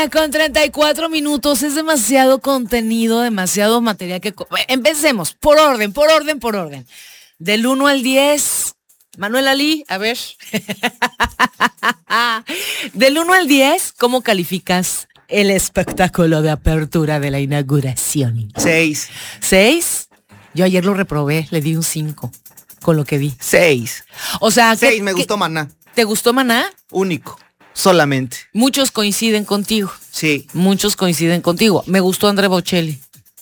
Con 34 minutos es demasiado contenido, demasiado material que... Empecemos, por orden. Del 1 al 10, Manuel Ali, a ver. Del 1 al 10, ¿cómo calificas el espectáculo de apertura de la inauguración? 6. ¿6? Yo ayer lo reprobé, le di un 5 con lo que vi. 6. O sea, 6, me gustó Maná. ¿Te gustó Maná? Único. Solamente. Muchos coinciden contigo. Sí. Muchos coinciden contigo. Me gustó Andrea Bocelli.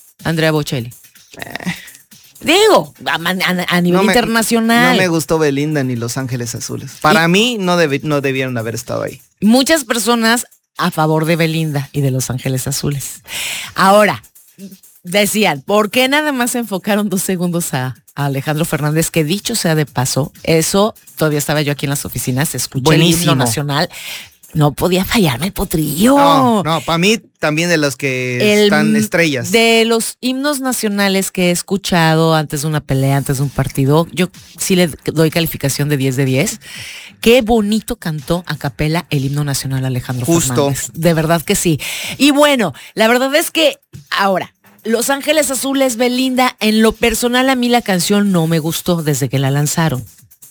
Digo, a nivel internacional. No me gustó Belinda ni Los Ángeles Azules. Para mí no debieron haber estado ahí. Muchas personas a favor de Belinda y de Los Ángeles Azules. Ahora, decían, ¿por qué nada más se enfocaron 2 segundos a Alejandro Fernández? Que dicho sea de paso, eso todavía estaba yo aquí en las oficinas, escuché buenísimo. El himno nacional. No podía fallarme el potrillo. No, para mí también de los que están estrellas. De los himnos nacionales que he escuchado antes de una pelea, antes de un partido, yo sí le doy calificación de 10 de 10. Qué bonito cantó a capela el himno nacional Alejandro Fernández. De verdad que sí. Y bueno, la verdad es que ahora, Los Ángeles Azules, Belinda, en lo personal a mí la canción no me gustó desde que la lanzaron.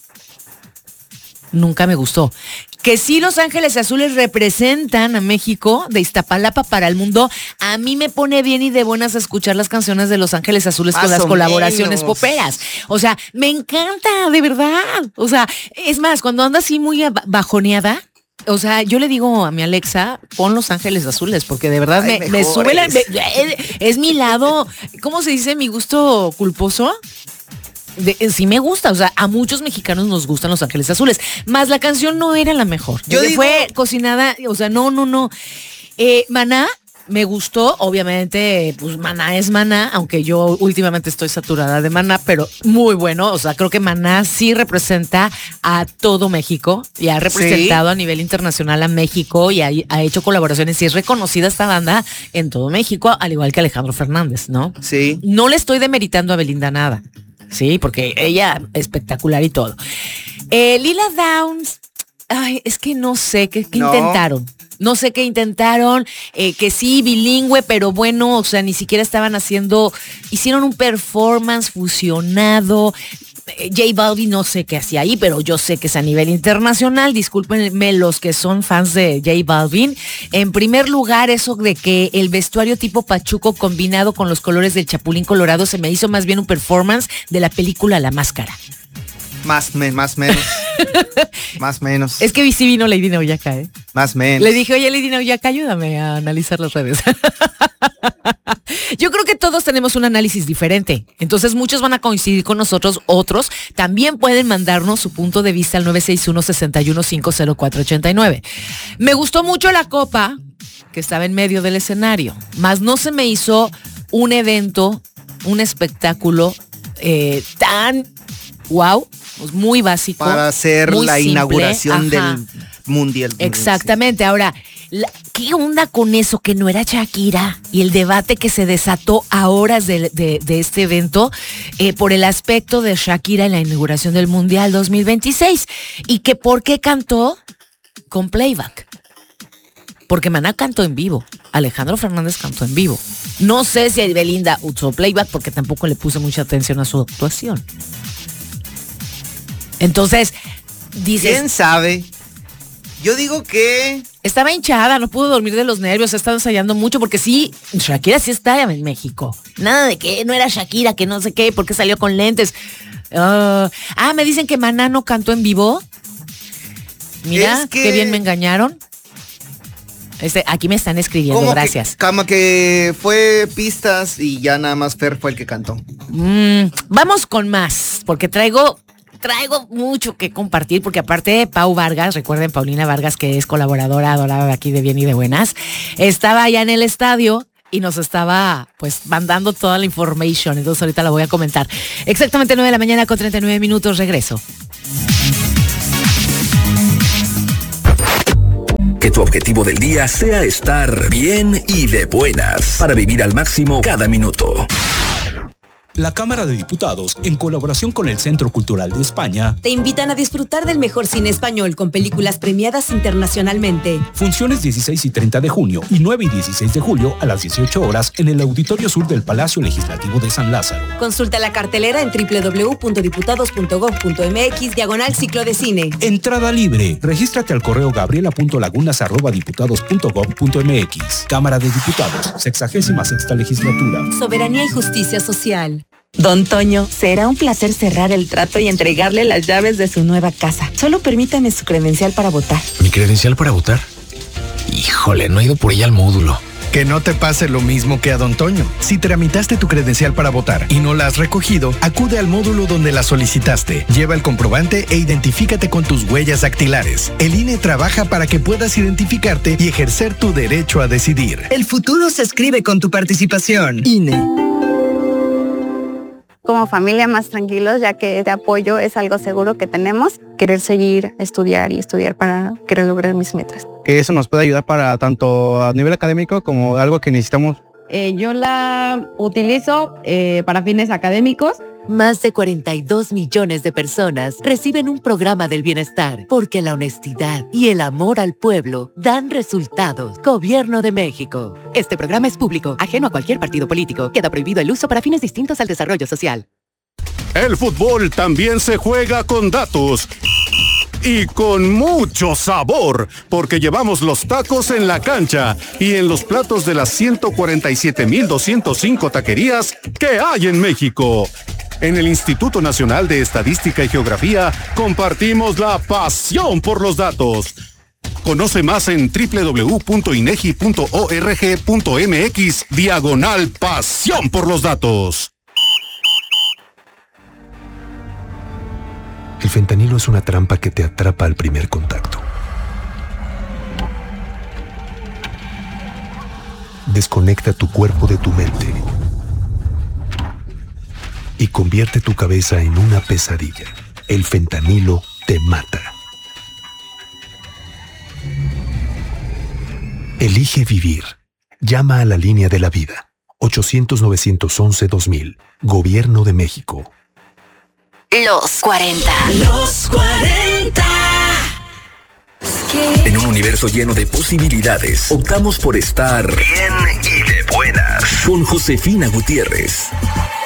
Nunca me gustó. Que sí, Los Ángeles Azules representan a México de Iztapalapa para el mundo. A mí me pone bien y de buenas escuchar las canciones de Los Ángeles Azules con las colaboraciones poperas. O sea, me encanta, de verdad. O sea, es más, cuando anda así muy bajoneada, o sea, yo le digo a mi Alexa, pon Los Ángeles Azules, porque de verdad me sube es mi lado, ¿cómo se dice? Mi gusto culposo. Sí me gusta, o sea, a muchos mexicanos nos gustan Los Ángeles Azules, más la canción no era la mejor. Fue cocinada, o sea, no. Maná me gustó, obviamente, pues Maná es Maná, aunque yo últimamente estoy saturada de Maná, pero muy bueno, o sea, creo que Maná sí representa a todo México y ha representado a nivel internacional a México y ha hecho colaboraciones y es reconocida esta banda en todo México, al igual que Alejandro Fernández, ¿no? Sí. No le estoy demeritando a Belinda nada. Sí, porque ella espectacular y todo. Lila Downs, ay, es que no sé qué intentaron. No sé qué intentaron, que sí, bilingüe, pero bueno, o sea, ni siquiera hicieron un performance fusionado. J Balvin no sé qué hacía ahí, pero yo sé que es a nivel internacional. Discúlpenme los que son fans de J Balvin. En primer lugar, eso de que el vestuario tipo pachuco combinado con los colores del Chapulín Colorado se me hizo más bien un performance de la película La Máscara. Más menos. Más menos. Es que sí vino Lady Nauyaka, ¿eh? Más menos. Le dije, oye, Lady Nauyaka, ayúdame a analizar las redes. Yo creo que todos tenemos un análisis diferente. Entonces muchos van a coincidir con nosotros, otros también pueden mandarnos su punto de vista al 961-61-50489. Me gustó mucho la copa que estaba en medio del escenario, más no se me hizo un evento, un espectáculo tan wow, pues muy básico. Para hacer la simple inauguración del Mundial. Exactamente. Ahora, ¿qué onda con eso que no era Shakira? Y el debate que se desató a horas de este evento por el aspecto de Shakira en la inauguración del Mundial 2026. Y que por qué cantó con playback. Porque Maná cantó en vivo. Alejandro Fernández cantó en vivo. No sé si Belinda usó playback porque tampoco le puse mucha atención a su actuación. Entonces, dices... ¿Quién sabe? Yo digo que... Estaba hinchada, no pudo dormir de los nervios, ha estado ensayando mucho porque sí, Shakira sí está en México. Nada de que no era Shakira, que no sé qué, porque salió con lentes. Me dicen que Maná no cantó en vivo. Mira, qué bien me engañaron. Aquí me están escribiendo, gracias. Como que fue pistas y ya nada más Fer fue el que cantó. Vamos con más, porque traigo mucho que compartir, porque aparte de Pau Vargas, recuerden Paulina Vargas, que es colaboradora adorada de aquí de Bien y de Buenas, estaba allá en el estadio y nos estaba pues mandando toda la information, entonces ahorita la voy a comentar. Exactamente 9 de la mañana con 39 minutos, regreso. Que tu objetivo del día sea estar bien y de buenas, para vivir al máximo cada minuto. La Cámara de Diputados, en colaboración con el Centro Cultural de España, te invitan a disfrutar del mejor cine español con películas premiadas internacionalmente. Funciones 16 y 30 de junio y 9 y 16 de julio a las 18 horas en el Auditorio Sur del Palacio Legislativo de San Lázaro. Consulta la cartelera en www.diputados.gov.mx/ciclo de cine. Entrada libre. Regístrate al correo gabriela.lagunas@diputados.gov.mx. Cámara de Diputados, 66ª legislatura. Soberanía y justicia social. Don Toño, será un placer cerrar el trato y entregarle las llaves de su nueva casa. Solo permítame su credencial para votar. ¿Mi credencial para votar? Híjole, no he ido por ella al módulo. Que no te pase lo mismo que a Don Toño. Si tramitaste tu credencial para votar y no la has recogido, acude al módulo donde la solicitaste. Lleva el comprobante e identifícate con tus huellas dactilares. El INE trabaja para que puedas identificarte y ejercer tu derecho a decidir. El futuro se escribe con tu participación. INE. Como familia más tranquilos, ya que este apoyo es algo seguro que tenemos. Querer seguir, estudiar para querer lograr mis metas. Que eso nos puede ayudar para tanto a nivel académico como algo que necesitamos. Yo la utilizo para fines académicos. Más de 42 millones de personas reciben un programa del bienestar porque la honestidad y el amor al pueblo dan resultados. Gobierno de México. Este programa es público, ajeno a cualquier partido político. Queda prohibido el uso para fines distintos al desarrollo social. El fútbol también se juega con datos. Y con mucho sabor, porque llevamos los tacos en la cancha y en los platos de las 147,205 taquerías que hay en México. En el Instituto Nacional de Estadística y Geografía compartimos la pasión por los datos. Conoce más en www.inegi.org.mx/pasión por los datos. El fentanilo es una trampa que te atrapa al primer contacto. Desconecta tu cuerpo de tu mente y convierte tu cabeza en una pesadilla. El fentanilo te mata. Elige vivir. Llama a la línea de la vida. 800-911-2000. Gobierno de México. Los 40. Los 40. En un universo lleno de posibilidades, optamos por estar bien y de buenas. Con Josefina Gutiérrez.